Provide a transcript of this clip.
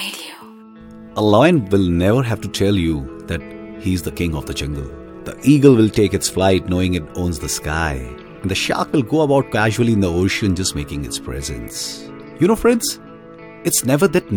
Radio. A lion will never have to tell you that he's the king of the jungle. The eagle will take its flight knowing it owns the sky. And the shark will go about casually in the ocean just making its presence. You know, friends, it's never that